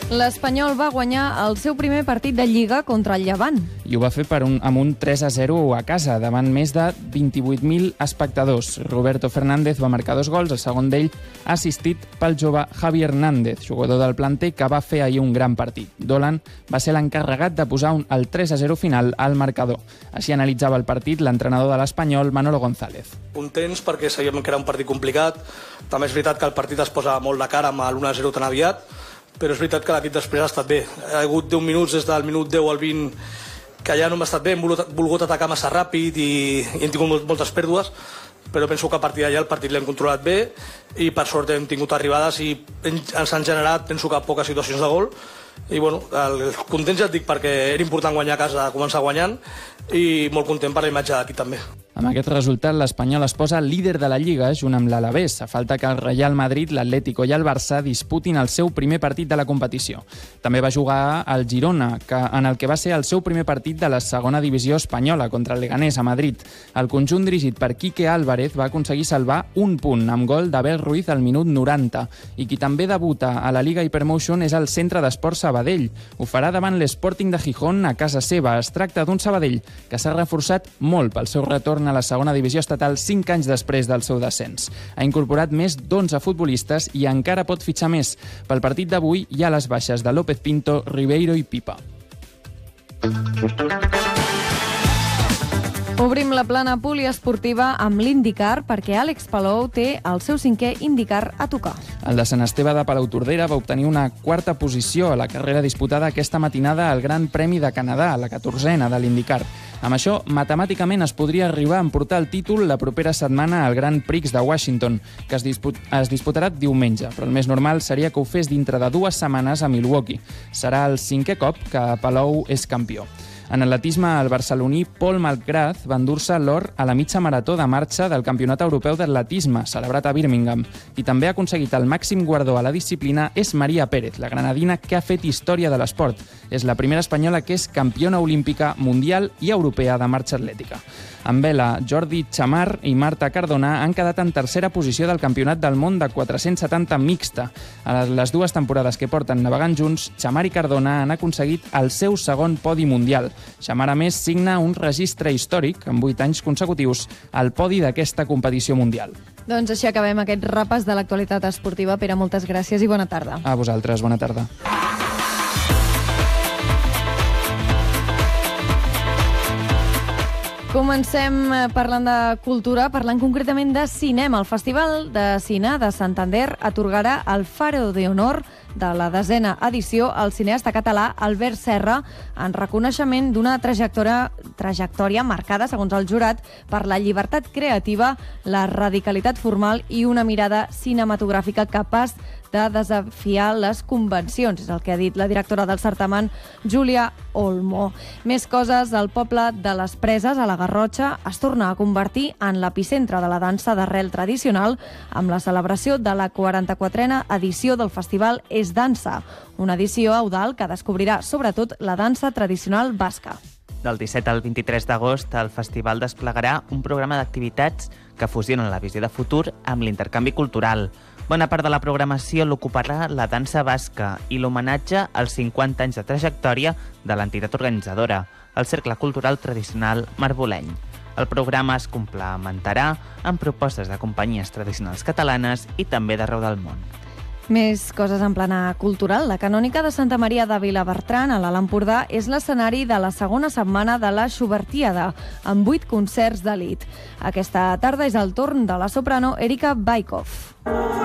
L'Espanyol va guanyar el seu primer partit de Lliga contra el Llevant. I ho va fer amb un 3-0 a casa, davant més de 28.000 espectadors. Roberto Fernández va marcar 2 gols, el segon d'ell assistit pel jove Javi Hernández, jugador del planter que va fer ahir un gran partit. Dolan va ser l'encarregat de posar el 3-0 final al marcador. Així analitzava el partit l'entrenador de l'Espanyol, Manolo González. Contents perquè sabíem que era un partit complicat. També és veritat que el partit es posa molt de cara amb l'1-0 tan aviat, però és veritat que l'equip després ha estat bé. Ha hagut 10 minuts des del minut 10 al 20 que ja no hem estat bé, hem volgut atacar massa ràpid i hem tingut moltes pèrdues, però penso que a partir d'allà el partit l'hem controlat bé i per sort hem tingut arribades i ens han generat, penso que poques situacions de gol. I bueno, contents ja et dic perquè era important guanyar a casa, començar guanyant, i molt content per la imatge d'aquí també. Amb aquest resultat, l'Espanyol es posa líder de la Lliga junt amb l'Alavés. A falta que el Real Madrid, l'Atlético i el Barça disputin el seu primer partit de la competició. També va jugar al Girona, en el que va ser el seu primer partit de la segona divisió espanyola contra el Leganés a Madrid. El conjunt dirigit per Quique Álvarez va aconseguir salvar un punt amb gol d'Abel Ruiz al minut 90. I qui també debuta a la Liga Hypermotion és el Centre d'Esports Sabadell. Ho farà davant l'Sporting de Gijón a casa seva. Es tracta d'un Sabadell que s'ha reforçat molt pel seu retorn a la segona divisió estatal 5 anys després del seu descens. Ha incorporat més d'11 futbolistes i encara pot fitxar més. Pel partit d'avui hi ha les baixes de López Pinto, Ribeiro i Pipa. Obrim la plana poliesportiva amb l'IndyCar perquè Àlex Palou té el seu 5è IndyCar a tocar. El de Sant Esteve de Palautordera va obtenir una 4a posició a la carrera disputada aquesta matinada al Gran Premi de Canadà, la 14a de l'IndyCar. Amb això, matemàticament es podria arribar a emportar el títol la propera setmana al Grand Prix de Washington, que es disputarà diumenge, però el més normal seria que ho fes dintre de 2 setmanes a Milwaukee. Serà el 5è cop que Palou és campió. En atletisme, el barceloní Paul Malgraz va endur-se l'or a la mitja marató de marxa del Campionat Europeu d'Atletisme, celebrat a Birmingham. I també ha aconseguit el màxim guardó a la disciplina és Maria Pérez, la granadina que ha fet història de l'esport. És la primera espanyola que és campiona olímpica, mundial i europea de marxa atlètica. En vela, Jordi Chamar i Marta Cardona han quedat en tercera posició del Campionat del Món de 470 mixta. A les 2 temporades que porten navegant junts, Chamar i Cardona han aconseguit el seu segon podi mundial. Chamar, a més, signa un registre històric, amb 8 anys consecutius, al podi d'aquesta competició mundial. Doncs així acabem aquest repàs de l'actualitat esportiva. Pere, moltes gràcies i bona tarda. A vosaltres, bona tarda. Comencem parlant de cultura, parlant concretament de cinema. El Festival de Cine de Santander atorgarà el Faro de Honor de la 10a edició al cineasta català Albert Serra en reconeixement d'una trajectòria marcada, segons el jurat, per la llibertat creativa, la radicalitat formal i una mirada cinematogràfica capaç de desafiar les convencions. És el que ha dit la directora del certamen, Júlia Olmo. Més coses, el poble de les Preses, a la Garrotxa, es torna a convertir en l'epicentre de la dansa d'arrel tradicional amb la celebració de la 44a edició del festival És Dansa, una edició audal que descobrirà sobretot la dansa tradicional basca. Del 17 al 23 d'agost, el festival desplegarà un programa d'activitats que fusionen la visió de futur amb l'intercanvi cultural. Bona part de la programació l'ocuparà la dansa basca i l'homenatge als 50 anys de trajectòria de l'entitat organitzadora, el Cercle Cultural Tradicional Marboleny. El programa es complementarà amb propostes de companyies tradicionals catalanes i també d'arreu del món. Més coses en plana cultural. La Canònica de Santa Maria de Vilabertran, a l'Alt Empordà, és l'escenari de la segona setmana de la Schubertiada, amb 8 concerts d'elit. Aquesta tarda és el torn de la soprano Erika Baikov.